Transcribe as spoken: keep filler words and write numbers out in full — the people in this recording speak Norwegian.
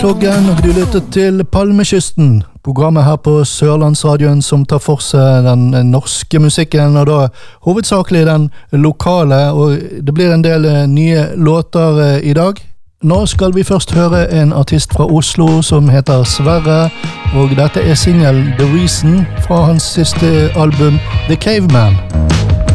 Toggen, og du lytter til Palmekysten, programmet her på Sørlandsradioen som tar for seg den norske musikken, og da hovedsakelig den lokale, og det blir en del nye låter i dag. Nå skal vi først høre en artist fra Oslo som heter Sverre, og dette er singelen The Reason fra hans siste album The Caveman.